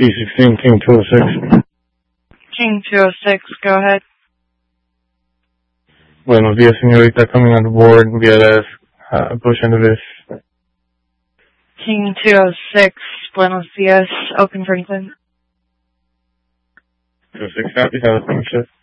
P16, King 206. King 206, go ahead. Buenos días, señorita. Coming on board VLS, Bush Envis. King 206, buenos dias, Oakland Franklin. 206, happy. Have a fun shift.